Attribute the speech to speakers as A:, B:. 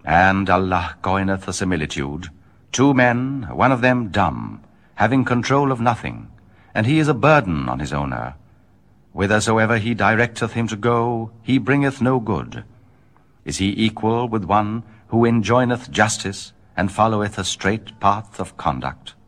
A: And Allah coineth a similitude. 2 men, one of them dumb, having control of nothing, and he is a burden on his owner. Whithersoever he directeth him to go, he bringeth no good. Is he equal with one who enjoineth justice, and followeth a straight path of conduct?